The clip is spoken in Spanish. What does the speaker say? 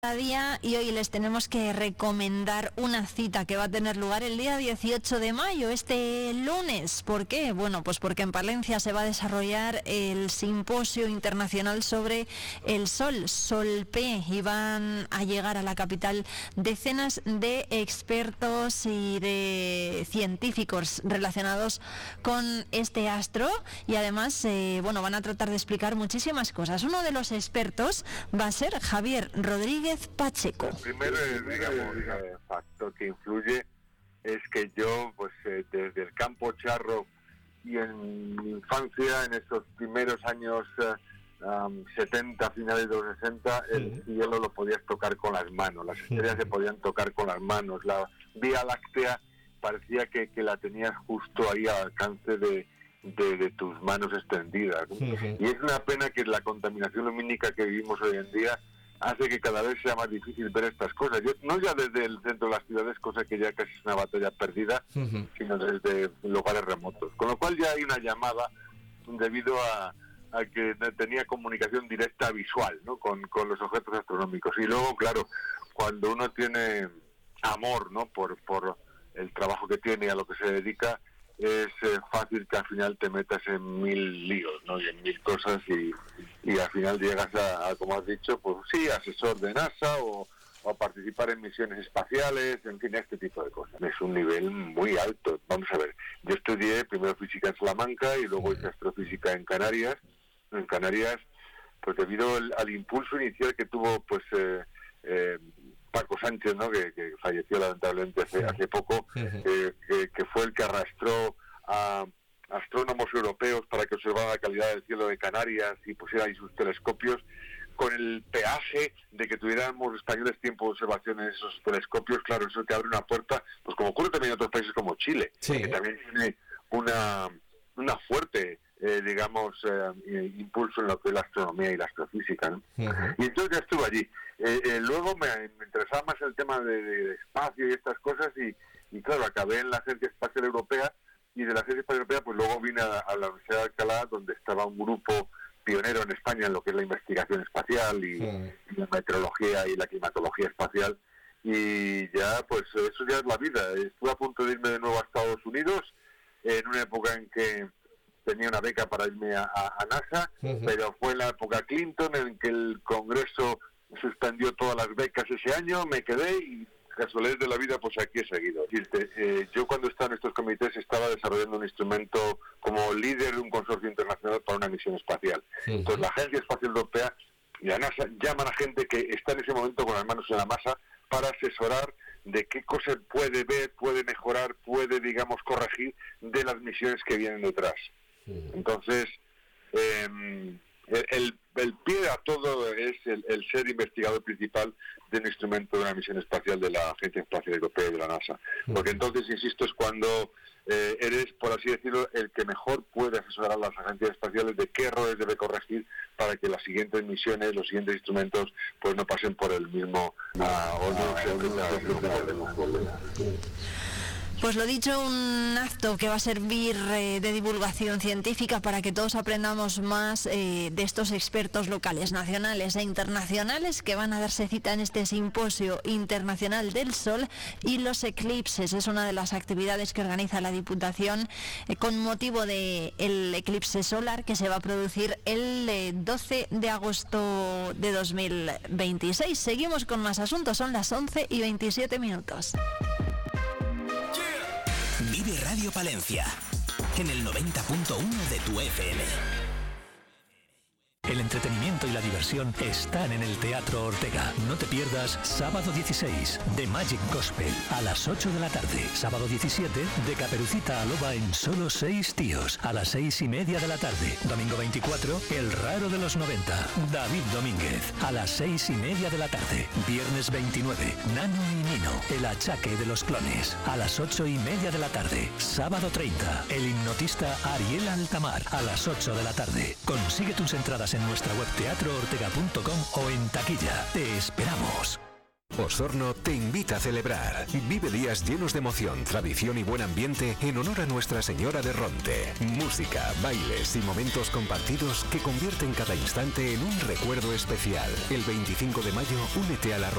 Día, y hoy les tenemos que recomendar una cita que va a tener lugar el día 18 de mayo, este lunes. ¿Por qué? Bueno, pues porque en Palencia se va a desarrollar el Simposio Internacional sobre el Sol, SOLP, y van a llegar a la capital decenas de expertos y de científicos relacionados con este astro, y además, van a tratar de explicar muchísimas cosas. Uno de los expertos va a ser Javier Rodríguez Pacheco. El primer, factor que influye es que yo, desde el campo charro y en mi infancia, en esos primeros años 70, finales de los 60, el cielo lo podías tocar con las manos, las estrellas se podían tocar con las manos, la Vía Láctea parecía que la tenías justo ahí al alcance de tus manos extendidas, ¿no? Y es una pena que la contaminación lumínica que vivimos hoy en día hace que cada vez sea más difícil ver estas cosas. No ya desde el centro de las ciudades, cosa que ya casi es una batalla perdida, sino desde lugares remotos. Con lo cual ya hay una llamada debido a que tenía comunicación directa visual, ¿no? con los objetos astronómicos. Y luego, claro, cuando uno tiene amor, ¿no? por el trabajo que tiene y a lo que se dedica, es fácil que al final te metas en mil líos, ¿no? Y en mil cosas y al final llegas a, como has dicho, pues sí, asesor de NASA o a participar en misiones espaciales, en fin, este tipo de cosas. Es un nivel muy alto. Vamos a ver, yo estudié primero física en Salamanca y luego hice astrofísica en Canarias. En Canarias, pues debido al impulso inicial que tuvo, Paco Sánchez, ¿no? que falleció lamentablemente hace poco, que fue el que arrastró a astrónomos europeos para que observaran la calidad del cielo de Canarias y pusieran ahí sus telescopios, con el peaje de que tuviéramos españoles tiempo de observación en esos telescopios. Claro, eso que abre una puerta, pues como ocurre también en otros países como Chile, que también tiene una fuerte impulso en lo que es la astronomía y la astrofísica, ¿no? Y entonces ya estuve allí. Luego me interesaba más el tema de espacio y estas cosas y claro, acabé en la Agencia Espacial Europea, y de la Agencia Espacial Europea pues luego vine a la Universidad de Alcalá, donde estaba un grupo pionero en España en lo que es la investigación espacial y la meteorología y la climatología espacial, y ya pues eso ya es la vida. Estuve a punto de irme de nuevo a Estados Unidos en una época en que tenía una beca para irme a NASA, pero fue en la época Clinton en que el Congreso suspendió todas las becas ese año, me quedé y casualidades de la vida, pues aquí he seguido. Yo cuando estaba en estos comités estaba desarrollando un instrumento como líder de un consorcio internacional para una misión espacial. Entonces la Agencia Espacial Europea y la NASA llaman a gente que está en ese momento con las manos en la masa para asesorar de qué cosas puede ver, puede mejorar, puede, corregir de las misiones que vienen detrás. Entonces, el pie a todo es el ser investigador principal de un instrumento de una misión espacial de la Agencia Espacial Europea y de la NASA. Porque entonces, insisto, es cuando eres, por así decirlo, el que mejor puede asesorar a las agencias espaciales de qué errores debe corregir para que las siguientes misiones, los siguientes instrumentos, pues no pasen por el mismo Pues lo dicho, un acto que va a servir de divulgación científica para que todos aprendamos más de estos expertos locales, nacionales e internacionales que van a darse cita en este Simposio Internacional del Sol y los eclipses. Es una de las actividades que organiza la Diputación con motivo del eclipse solar que se va a producir el 12 de agosto de 2026. Seguimos con más asuntos, son las 11:27. Vive Radio Palencia, en el 90.1 de tu FM. El entretenimiento y la diversión están en el Teatro Ortega. No te pierdas sábado 16, The Magic Gospel, a las 8 de la tarde. Sábado 17, de Caperucita a Loba en Solo 6 tíos, a las 6:30 de la tarde. Domingo 24, El Raro de los 90, David Domínguez, a las 6:30 de la tarde. Viernes 29, Nano y Nino, El Achaque de los Clones, a las 8:30 de la tarde. Sábado 30, El Hipnotista Ariel Altamar, a las 8 de la tarde. Consigue tus entradas en nuestra web teatroortega.com o en taquilla. Te esperamos. Osorno te invita a celebrar. Vive días llenos de emoción, tradición y buen ambiente en honor a Nuestra Señora de Ronte. Música, bailes y momentos compartidos que convierten cada instante en un recuerdo especial. El 25 de mayo, únete a la